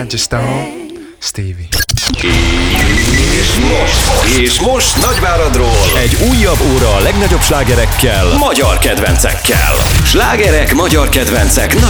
Angie Stone, Stevie. És most Nagyváradról egy újabb óra a legnagyobb slágerekkel, magyar kedvencekkel. Slágerek, magyar kedvencek